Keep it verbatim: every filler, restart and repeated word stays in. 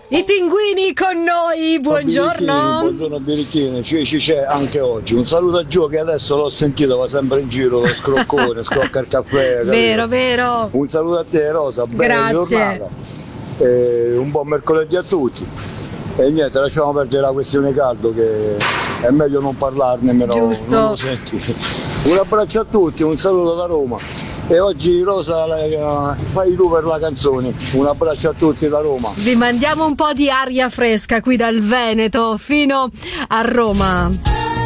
I pinguini con noi, buongiorno. Buongiorno birichini, ci, ci c'è anche oggi. Un saluto a Gio che adesso l'ho sentito, va sempre in giro, lo scroccone, scrocca il caffè. Vero, capito? Vero. Un saluto a te Rosa, bella giornata. E un buon mercoledì a tutti. E niente, lasciamo perdere la questione caldo che è meglio non parlarne, meno Giusto. Non lo senti. Un abbraccio a tutti, un saluto da Roma. E oggi Rosa uh, fai tu per la canzone. Un abbraccio a tutti da Roma. Vi mandiamo un po' di aria fresca qui dal Veneto fino a Roma.